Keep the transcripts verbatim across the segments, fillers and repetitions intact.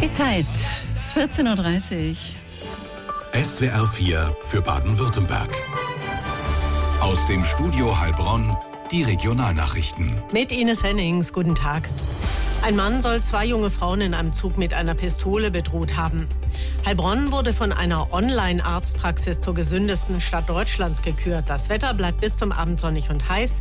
Die Zeit, vierzehn Uhr dreißig. S W R vier für Baden-Württemberg. Aus dem Studio Heilbronn, die Regionalnachrichten. Mit Ines Hennings, guten Tag. Ein Mann soll zwei junge Frauen in einem Zug mit einer Pistole bedroht haben. Heilbronn wurde von einer Online-Arztpraxis zur gesündesten Stadt Deutschlands gekürt. Das Wetter bleibt bis zum Abend sonnig und heiß.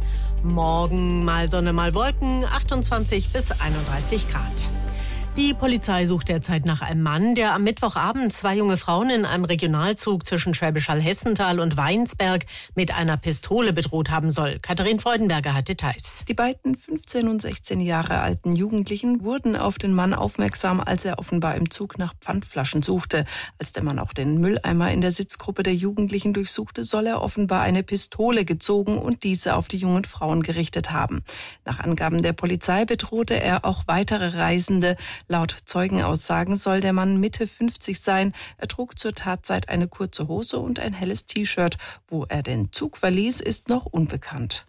Morgen mal Sonne, mal Wolken, achtundzwanzig bis einunddreißig Grad. Die Polizei sucht derzeit nach einem Mann, der am Mittwochabend zwei junge Frauen in einem Regionalzug zwischen Schwäbisch Hall-Hessenthal und Weinsberg mit einer Pistole bedroht haben soll. Katharin Freudenberger hat Details. Die beiden fünfzehn und sechzehn Jahre alten Jugendlichen wurden auf den Mann aufmerksam, als er offenbar im Zug nach Pfandflaschen suchte. Als der Mann auch den Mülleimer in der Sitzgruppe der Jugendlichen durchsuchte, soll er offenbar eine Pistole gezogen und diese auf die jungen Frauen gerichtet haben. Nach Angaben der Polizei bedrohte er auch weitere Reisende. Laut Zeugenaussagen soll der Mann Mitte fünfzig sein. Er trug zur Tatzeit eine kurze Hose und ein helles T-Shirt. Wo er den Zug verließ, ist noch unbekannt.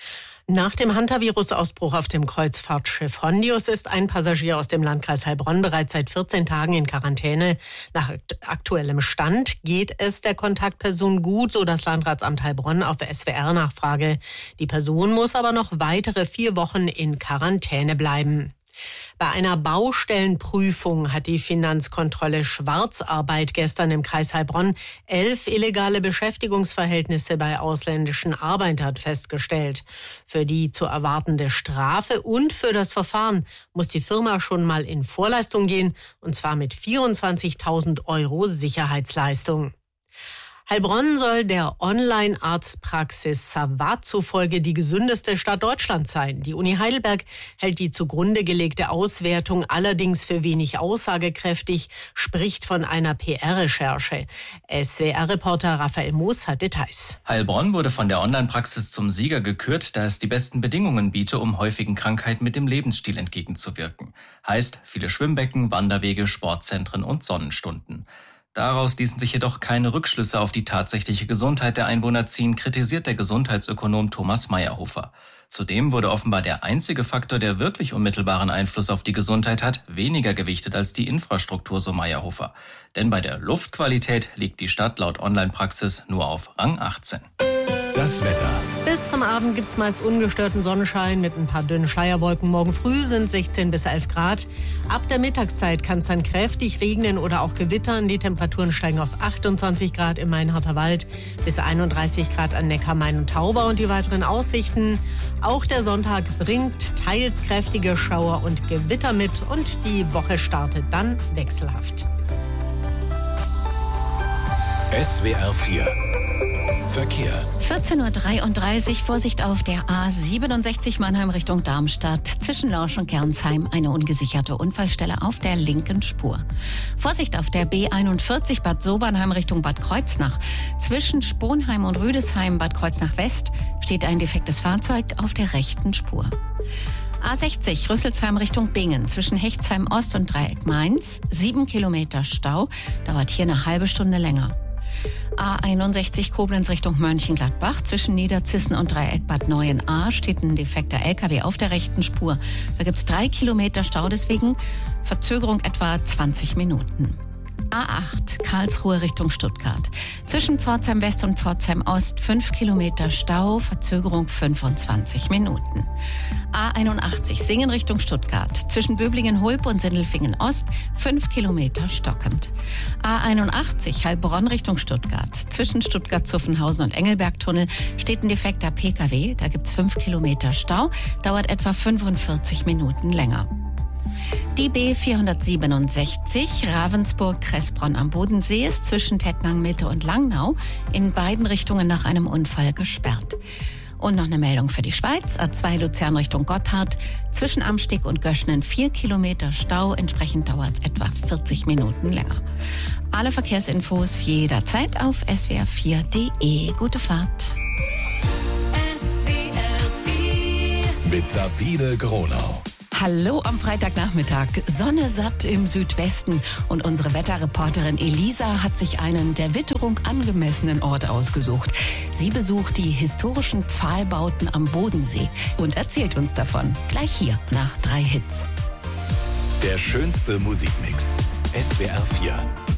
Nach dem Hantavirus-Ausbruch auf dem Kreuzfahrtschiff Hondius ist ein Passagier aus dem Landkreis Heilbronn bereits seit vierzehn Tagen in Quarantäne. Nach aktuellem Stand geht es der Kontaktperson gut, so das Landratsamt Heilbronn auf S W R-Nachfrage. Die Person muss aber noch weitere vier Wochen in Quarantäne bleiben. Bei einer Baustellenprüfung hat die Finanzkontrolle Schwarzarbeit gestern im Kreis Heilbronn elf illegale Beschäftigungsverhältnisse bei ausländischen Arbeitern festgestellt. Für die zu erwartende Strafe und für das Verfahren muss die Firma schon mal in Vorleistung gehen, und zwar mit vierundzwanzigtausend Euro Sicherheitsleistung. Heilbronn soll der Online-Arztpraxis Savat zufolge die gesündeste Stadt Deutschlands sein. Die Uni Heidelberg hält die zugrunde gelegte Auswertung allerdings für wenig aussagekräftig, spricht von einer P R-Recherche. S W R-Reporter Raphael Moos hat Details. Heilbronn wurde von der Online-Praxis zum Sieger gekürt, da es die besten Bedingungen biete, um häufigen Krankheiten mit dem Lebensstil entgegenzuwirken. Heißt, viele Schwimmbecken, Wanderwege, Sportzentren und Sonnenstunden. Daraus ließen sich jedoch keine Rückschlüsse auf die tatsächliche Gesundheit der Einwohner ziehen, kritisiert der Gesundheitsökonom Thomas Meyerhofer. Zudem wurde offenbar der einzige Faktor, der wirklich unmittelbaren Einfluss auf die Gesundheit hat, weniger gewichtet als die Infrastruktur, so Meyerhofer. Denn bei der Luftqualität liegt die Stadt laut Online-Praxis nur auf Rang achtzehn. Das Wetter. Bis zum Abend gibt's meist ungestörten Sonnenschein mit ein paar dünnen Schleierwolken. Morgen früh sind sechzehn bis elf Grad. Ab der Mittagszeit kann es dann kräftig regnen oder auch gewittern. Die Temperaturen steigen auf achtundzwanzig Grad im Mainharter Wald bis einunddreißig Grad an Neckar, Main und Tauber. Und die weiteren Aussichten: Auch der Sonntag bringt teils kräftige Schauer und Gewitter mit und die Woche startet dann wechselhaft. S W R vier Verkehr. vierzehn Uhr dreiunddreißig, Vorsicht auf der A siebenundsechzig Mannheim Richtung Darmstadt. Zwischen Lorsch und Gernsheim eine ungesicherte Unfallstelle auf der linken Spur. Vorsicht auf der B einundvierzig Bad Sobernheim Richtung Bad Kreuznach. Zwischen Sponheim und Rüdesheim Bad Kreuznach West steht ein defektes Fahrzeug auf der rechten Spur. A sechzig Rüsselsheim Richtung Bingen. Zwischen Hechtsheim Ost und Dreieck Mainz. Sieben Kilometer Stau. Dauert hier eine halbe Stunde länger. A einundsechzig Koblenz Richtung Mönchengladbach. Zwischen Niederzissen und Dreieck Bad Neuenahr steht ein defekter L K W auf der rechten Spur. Da gibt's drei Kilometer Stau, deswegen Verzögerung etwa zwanzig Minuten. A acht Karlsruhe Richtung Stuttgart. Zwischen Pforzheim West und Pforzheim Ost fünf Kilometer Stau, Verzögerung fünfundzwanzig Minuten. A einundachtzig Singen Richtung Stuttgart. Zwischen Böblingen-Hulp und Sindelfingen Ost fünf Kilometer stockend. A einundachtzig Heilbronn Richtung Stuttgart. Zwischen Stuttgart-Zuffenhausen und Engelbergtunnel steht ein defekter P K W. Da gibt's fünf Kilometer Stau, dauert etwa fünfundvierzig Minuten länger. Die B vierhundertsiebenundsechzig Ravensburg-Kressbronn am Bodensee ist zwischen Tettnang-Mitte und Langnau in beiden Richtungen nach einem Unfall gesperrt. Und noch eine Meldung für die Schweiz. A zwei Luzern Richtung Gotthard. Zwischen Amsteg und Göschnen vier Kilometer Stau. Entsprechend dauert es etwa vierzig Minuten länger. Alle Verkehrsinfos jederzeit auf S W R vier Punkt de. Gute Fahrt. S W R vier mit Sabine Gronau. Hallo am Freitagnachmittag. Sonne satt im Südwesten und unsere Wetterreporterin Elisa hat sich einen der Witterung angemessenen Ort ausgesucht. Sie besucht die historischen Pfahlbauten am Bodensee und erzählt uns davon. Gleich hier nach drei Hits. Der schönste Musikmix. S W R vier.